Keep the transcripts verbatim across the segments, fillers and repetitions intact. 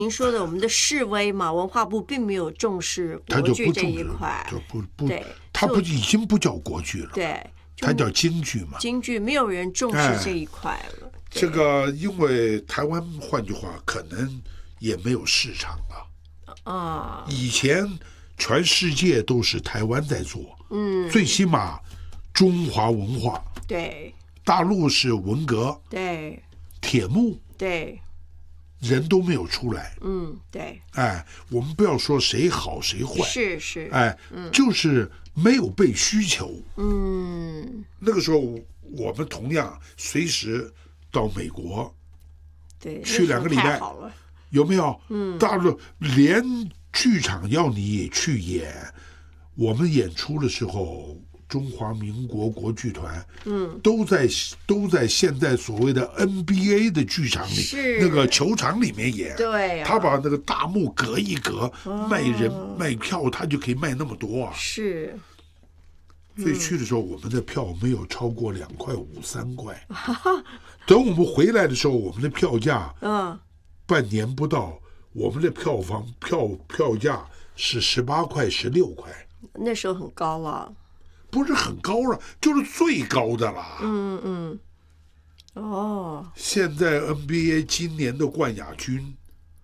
您说的我们的示威嘛，文化部并没有重视国剧这一块， 就不不， 对， 它不已经不叫国剧了， 对， 它叫京剧嘛。 京剧没有人重视这一块了。哎、 这个因为台湾，换句话可能也没有市场了啊。以前全世界都是台湾在做，嗯，最起码中华文化， 对， 大陆是文革， 对， 铁幕， 对。 人都没有出来， 嗯，对， 哎，我们不要说谁好谁坏， 是是， 哎，嗯、就是没有被需求， 嗯， 那个时候我们同样随时到美国， 对， 去两个礼拜，有没有？嗯，大陆连剧场要你去演，我们演出的时候。中华民国国剧团，嗯，都在都在现在所谓的 N B A 的剧场里，那个球场里面演。 对、啊， 他把那个大幕隔一隔，哦、卖人卖票，他就可以卖那么多啊。 是。 所以去的时候，我们的票没有超过两块五、三块。等我们回来的时候，我们的票价，嗯，半年不到，我们的票房票票价是十八块、十六块。 那时候很高了。 不是很高了，就是最高的啦。 嗯嗯，哦。 现在 N B A 今年的冠亚军，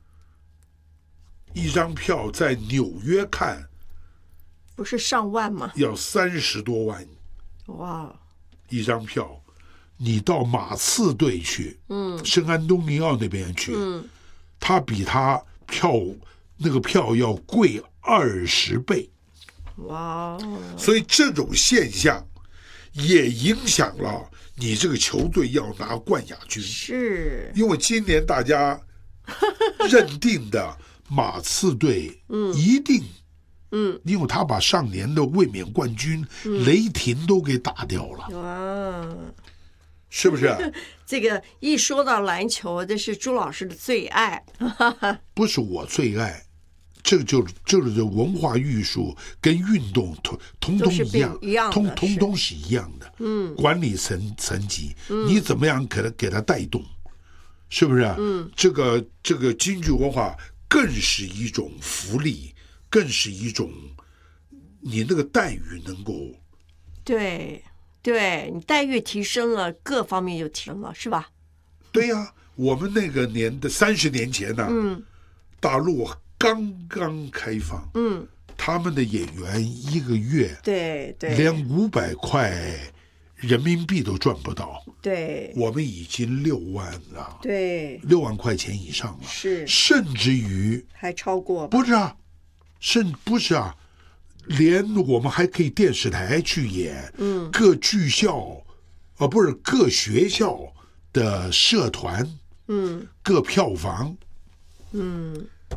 一张票在纽约看， 不是上万吗？ 要三十多万。 哇！ 一张票，你到马刺队去，嗯，圣安东尼奥那边去，嗯，他比他票那个票要贵二十倍。 哇！ 所以这种现象也影响了你这个球队要拿冠亚军， 是因为今年大家认定的马刺队一定，嗯，因为他把上年的卫冕冠军雷霆都给打掉了，哇，是不是？ 这个一说到篮球，这是朱老师的最爱， 不是我最爱。这个就是就是文化艺术跟运动通通通一样， 一样通通通是一样的。嗯，管理层层级，嗯、你怎么样给他给他带动，是不是？嗯，这个这个京剧文化更是一种福利，更是一种你那个待遇能够， 对对，你待遇提升了，各方面就提升了，是吧？ 对呀、啊，我们那个年的三十年前呢、啊，嗯，大陆。刚刚开放，嗯，他们的演员一个月， 对对， 连五百块人民币都赚不到， 对， 我们已经六万了， 对， 六万块钱以上了， 是， 甚至于还超过， 不是啊，甚不是啊，连我们还可以电视台去演，嗯，各剧校，啊，不是各学校的社团，嗯，各票房，嗯。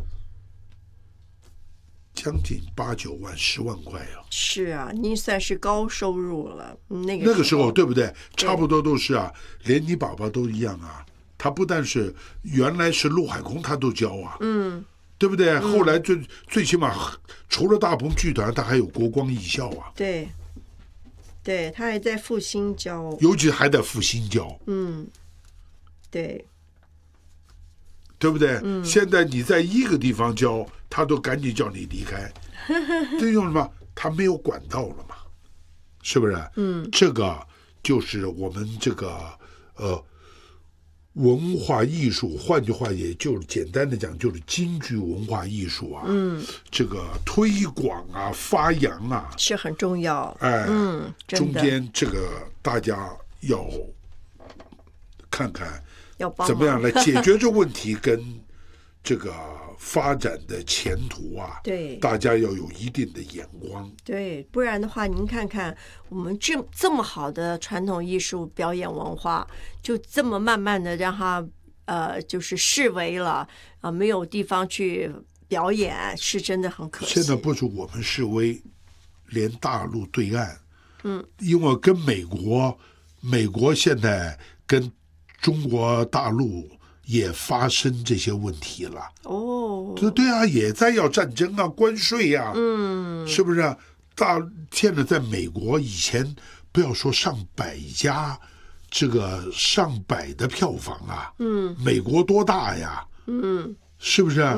将近八九万、十万块啊！ 是啊，您算是高收入了。那个那个时候，对不对？差不多都是啊，连你爸爸都一样啊。他不但是原来是陆海空，他都教啊，嗯，对不对？后来最最起码除了大鹏剧团，他还有国光艺校啊。 对，对他还在复兴教， 尤其还在复兴教。 嗯，对。 对不对？嗯、现在你在一个地方教，他都赶紧叫你离开。这用什么？他没有管道了嘛，是不是？嗯，这个就是我们这个呃文化艺术，换句话，也就是简单的讲，就是京剧文化艺术啊。嗯，这个推广啊、发扬啊是很重要。 哎，嗯，中间这个大家要看看。怎么样来解决这问题跟这个发展的前途啊？ 对， 大家要有一定的眼光。 对，不然的话，您看看我们这这么好的传统艺术表演文化，就这么慢慢的让它呃就是式微了啊、呃，没有地方去表演，是真的很可惜。 现在不是我们示威，连大陆对岸，嗯，因为跟美国，美国现在跟中国大陆也发生这些问题了哦， 对对啊，也在要战争啊，关税啊，嗯，是不是啊？大现在在美国以前不要说上百家，这个上百的票房啊，嗯，美国多大呀，嗯，是不是啊？